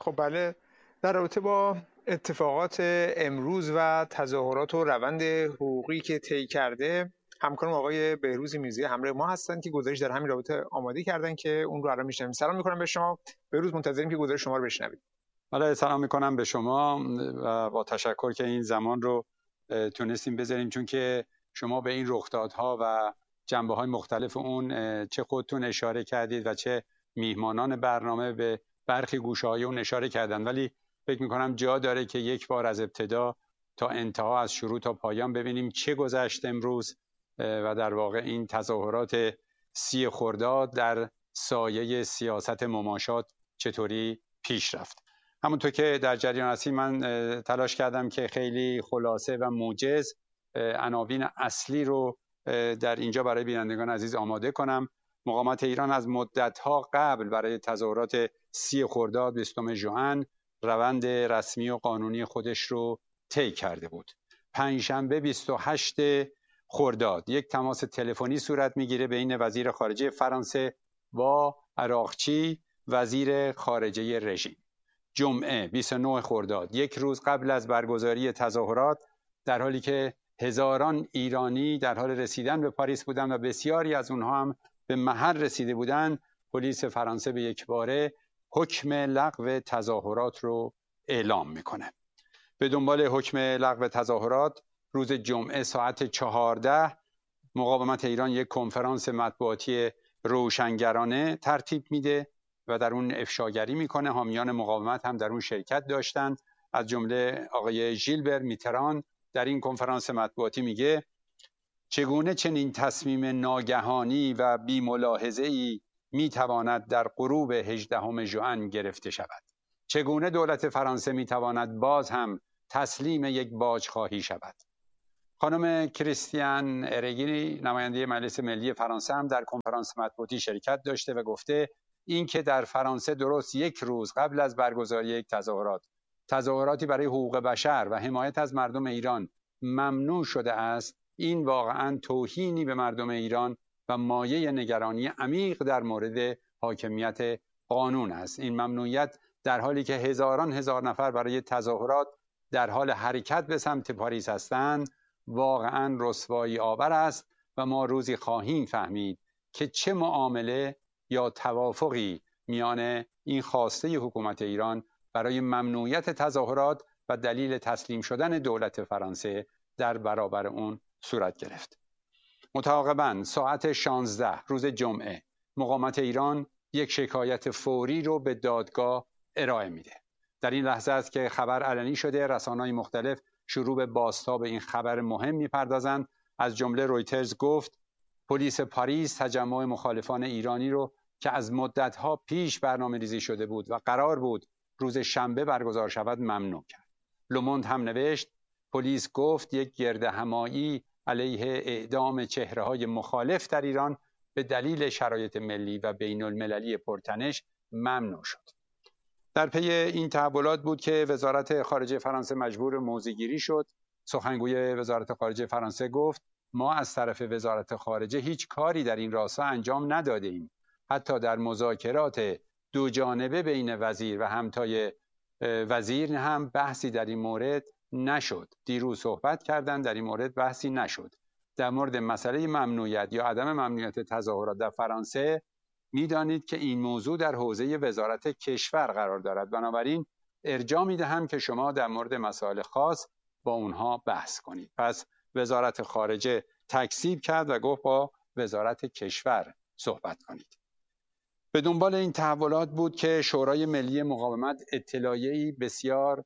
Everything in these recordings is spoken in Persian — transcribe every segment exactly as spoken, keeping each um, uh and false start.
خب بله، در رابطه با اتفاقات امروز و تظاهرات و روند حقوقی که طی کرده، همکارم آقای بهروز میرزایی همراه ما هستن که گزارش در همین رابطه آماده کردن که اون رو الان میشنویم. سلام میکنم به شما بهروز، منتظریم که گزارش شما رو بشنویم. بله، سلام میکنم به شما و با تشکر که این زمان رو تونستیم بذاریم، چون که شما به این رخدادها و جنبه‌های مختلف اون چه خودتون اشاره کردید و چه میهمانان برنامه به برخی گوشه‌های اون اشاره کردن، ولی فکر میکنم جا داره که یک بار از ابتدا تا انتها، از شروع تا پایان ببینیم چه گذشت امروز و در واقع این تظاهرات سی خرداد در سایه سیاست مماشات چطوری پیش رفت. همونطور که در جریان هستیم، من تلاش کردم که خیلی خلاصه و موجز عناوین اصلی رو در اینجا برای بینندگان عزیز آماده کنم. مقاومت ایران از مدت‌ها قبل برای تظاهرات سی خرداد بیستم ژوئن روند رسمی و قانونی خودش رو طی کرده بود. پنجشنبه بیست و هشتم خرداد یک تماس تلفنی صورت میگیره بین وزیر خارجه فرانسه با عراقچی، وزیر خارجه رژیم. جمعه بیست و نهم خرداد، یک روز قبل از برگزاری تظاهرات، در حالی که هزاران ایرانی در حال رسیدن به پاریس بودند و بسیاری از اونها هم به محل رسیده بودند، پلیس فرانسه به یک باره حکم لغو تظاهرات رو اعلام میکنه. به دنبال حکم لغو تظاهرات، روز جمعه ساعت چهارده مقاومت ایران یک کنفرانس مطبوعاتی روشنگرانه ترتیب میده و در اون افشاگری میکنه. حامیان مقاومت هم در اون شرکت داشتند، از جمله آقای ژیلبر میتران در این کنفرانس مطبوعاتی میگه چگونه چنین تصمیم ناگهانی و بی ملاحظه‌ای میتواند در غروب هجدهم ژوئن گرفته شود؟ چگونه دولت فرانسه میتواند باز هم تسلیم یک باجخواهی شود؟ خانم کریستیان ارگینی، نماینده مجلس ملی فرانسه، هم در کنفرانس مطبوعاتی شرکت داشته و گفته اینکه در فرانسه درست یک روز قبل از برگزاری یک تظاهرات تظاهراتی برای حقوق بشر و حمایت از مردم ایران ممنوع شده است، این واقعا توهینی به مردم ایران و مایه نگرانی عمیق در مورد حاکمیت قانون است. این ممنوعیت در حالی که هزاران هزار نفر برای تظاهرات در حال حرکت به سمت پاریس هستند، واقعا رسوایی آور است و ما روزی خواهیم فهمید که چه معامله یا توافقی میان این خواسته حکومت ایران برای ممنوعیت تظاهرات و دلیل تسلیم شدن دولت فرانسه در برابر اون صورت گرفت. متعاقباً ساعت شانزده روز جمعه مقاومت ایران یک شکایت فوری رو به دادگاه ارائه میده. در این لحظه است که خبر علنی شده، رسانه‌های مختلف شروع به بازتاب این خبر مهم میپردازند. از جمله رویترز گفت پلیس پاریس تجمع مخالفان ایرانی رو که از مدت‌ها پیش برنامه ریزی شده بود و قرار بود روز شنبه برگزار شود ممنوع کرد. لوموند هم نوشت پلیس گفت یک گردهمایی علیه اعدام چهره‌های مخالف در ایران به دلیل شرایط ملی و بین المللی پرتنش ممنوع شد. در پی این تحولات بود که وزارت خارجه فرانسه مجبور موضع‌گیری شد. سخنگوی وزارت خارجه فرانسه گفت ما از طرف وزارت خارجه هیچ کاری در این راستا انجام نداده ایم. حتی در مذاکرات دو جانبه بین وزیر و همتای وزیر هم بحثی در این مورد نشد. دیروز صحبت کردن، در این مورد بحثی نشد. در مورد مسئله ممنوعیت یا عدم ممنوعیت تظاهرات در فرانسه میدانید که این موضوع در حوزه وزارت کشور قرار دارد، بنابراین ارجاع میدهم که شما در مورد مسائل خاص با اونها بحث کنید. پس وزارت خارجه تکذیب کرد و گفت با وزارت کشور صحبت کنید. به دنبال این تحولات بود که شورای ملی مقاومت اطلاعیه‌ای بسیار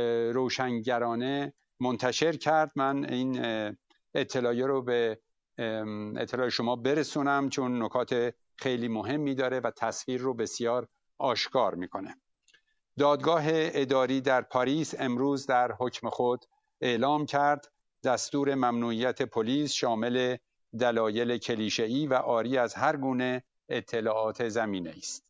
روشنگرانه منتشر کرد. من این اطلاعیه رو به اطلاع شما برسونم چون نکات خیلی مهمی داره و تصویر رو بسیار آشکار میکنه. دادگاه اداری در پاریس امروز در حکم خود اعلام کرد دستور ممنوعیت پلیس شامل دلایل کلیشه‌ای و عاری از هر گونه اطلاعات زمینه است.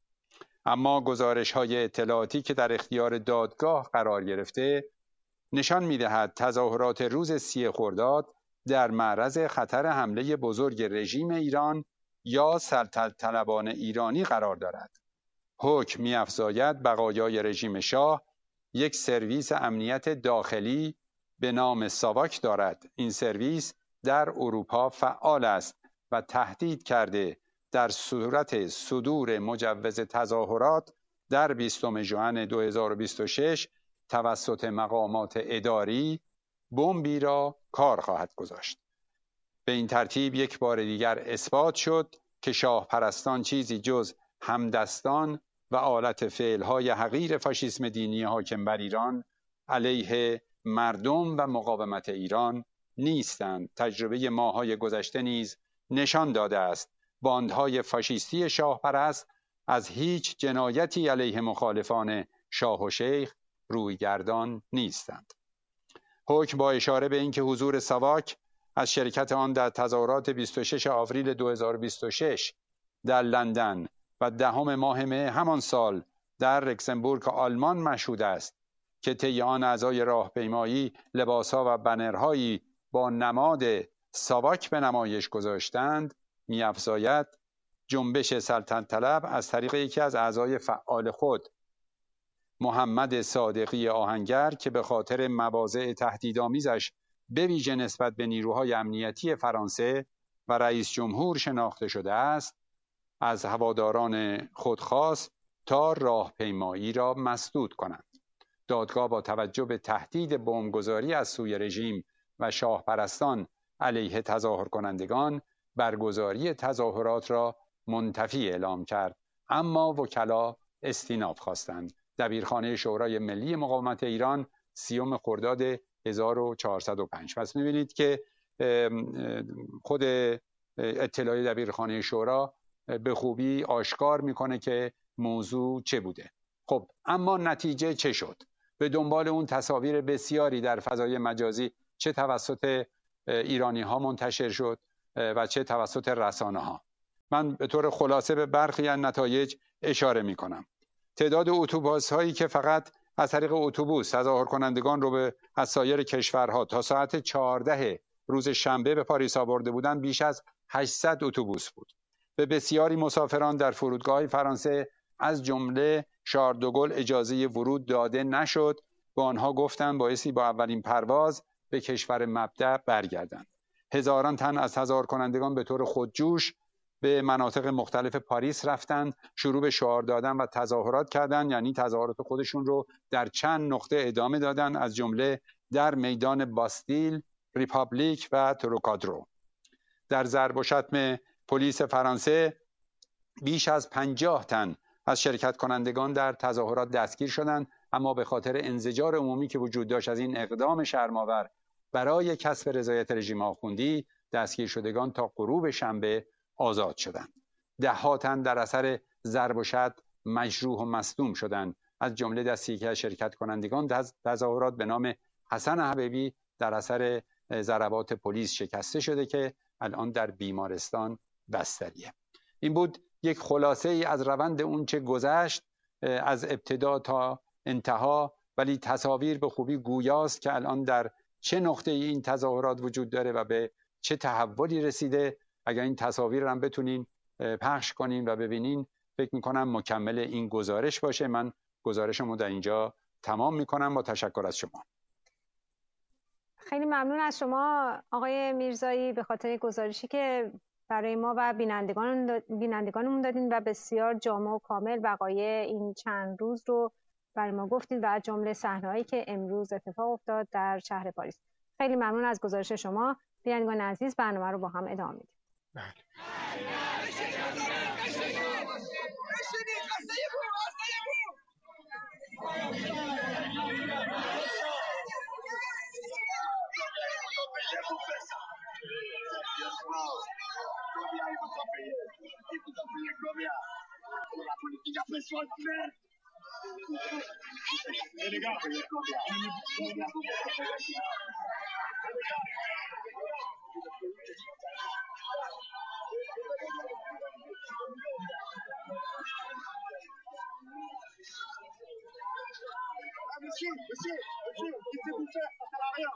اما گزارش‌های اطلاعاتی که در اختیار دادگاه قرار گرفته نشان می‌دهد تظاهرات روز سی خرداد در معرض خطر حمله بزرگ رژیم ایران یا سلطنت طلبان ایرانی قرار دارد. حکم می‌افزاید بقایای رژیم شاه یک سرویس امنیت داخلی به نام ساواک دارد. این سرویس در اروپا فعال است و تهدید کرده در صورت صدور مجوز تظاهرات در بیستم ژوئن دو هزار و بیست و شش توسط مقامات اداری بمبی را کار خواهد گذاشت. به این ترتیب یک بار دیگر اثبات شد که شاه پرستان چیزی جز همدستان و آلت فعلهای حقیر فاشیسم دینی حاکم بر ایران علیه مردم و مقاومت ایران نیستند. تجربه ماه‌های گذشته نیز نشان داده است باندهای فاشیستی شاه پرست از هیچ جنایتی علیه مخالفان شاه و شیخ رویگردان نیستند. حکم با اشاره به اینکه حضور ساواک از شرکت آن در تظاهرات بیست و شش آوریل دو هزار و بیست و شش در لندن و دهم ماه مه همان سال در لوکزامبورگ آلمان مشهود است که طی آن اعضای راهپیمایی لباسها و بنرهایی با نماد ساواک به نمایش گذاشتند، می‌افزاید جنبش سلطنت طلب از طریق یکی از اعضای فعال خود محمد صادقی آهنگر که به خاطر مواضع تهدیدآمیزش به ویژه نسبت به نیروهای امنیتی فرانسه و رئیس جمهور شناخته شده است، از هواداران خود خواست تا راهپیمایی را مسدود کنند. دادگاه با توجه به تهدید بمبگذاری از سوی رژیم و شاه پرستان علیه تظاهر کنندگان برگزاری تظاهرات را منتفی اعلام کرد، اما وکلا استیناف خواستند. دبیرخانه شورای ملی مقاومت ایران سیوم خرداد هزار و چهارصد و پنج. پس می‌بینید که خود اطلاعیه دبیرخانه شورا به خوبی آشکار میکنه که موضوع چه بوده. خب اما نتیجه چه شد؟ به دنبال اون تصاویر بسیاری در فضای مجازی چه توسط ایرانی ها منتشر شد و چه توسط رسانه ها. من به طور خلاصه به برخی از نتایج اشاره می کنم. تعداد اتوبوس هایی که فقط از طریق اتوبوس تظاهر کنندگان رو به از سایر کشورها تا ساعت چهارده روز شنبه به پاریس آورده بودند بیش از هشتصد اتوبوس بود. به بسیاری مسافران در فرودگاه فرانسه از جمله شارل دوگل اجازه ورود داده نشد. به آنها گفتند بایستی با اولین پرواز به کشور مبدأ برگردند. هزاران تن از تظاهر کنندگان به طور خودجوش به مناطق مختلف پاریس رفتند، شروع به شعار دادن و تظاهرات کردند، یعنی تظاهرات خودشون رو در چند نقطه ادامه دادن، از جمله در میدان باستیل، ریپابلیک و تروکادرو. در ضرب و شتم پلیس فرانسه بیش از پنجاه تن از شرکت کنندگان در تظاهرات دستگیر شدند، اما به خاطر انزجار عمومی که وجود داشت از این اقدام شرم‌آور برای کسب رضایت رژیم آخوندی، دستگیر شدگان تا غروب شنبه آزاد شدند. ده ها تن در اثر ضرب و شتم مجروح و مصدوم شدند، از جمله دستی یکی از شرکت کنندگان در تظاهرات به نام حسن حبیبی در اثر ضربات پلیس شکسته شده که الان در بیمارستان بستریه. این بود یک خلاصه ای از روند اون چه گذشت از ابتدا تا انتها، ولی تصاویر به خوبی گویاست که الان در چه نقطه ای این تظاهرات وجود داره و به چه تحولی رسیده. اگر این تصاویر رو هم بتونین پخش کنین و ببینین، فکر میکنم مکمل این گزارش باشه. من گزارشمو در اینجا تمام میکنم. با تشکر از شما. خیلی ممنون از شما آقای میرزایی به خاطر گزارشی که برای ما و بینندگان بینندگانمون دادین و بسیار جامع و کامل وقایع این چند روز رو برای ما گفتین و از جمله صحنه‌هایی که امروز اتفاق افتاد در شهر پاریس. خیلی ممنون از گزارش شما. بینندگان عزیز، برنامه رو با هم ادامه میدیم. Monsieur, monsieur, monsieur, qu'est-ce que vous faites? Ça sert à rien.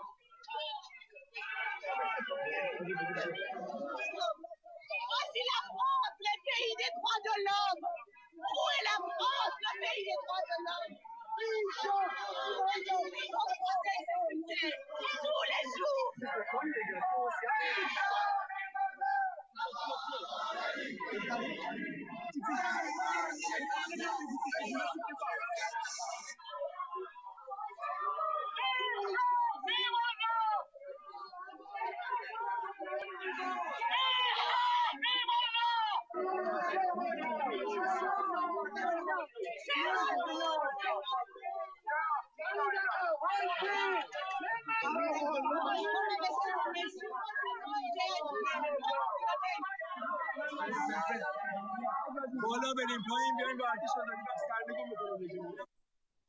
Oh, c'est la France, le pays des droits de l'homme. Où est la France? بالا بریم پایین بیایم با ارتش بزنیم بس سرنگون بکنیم.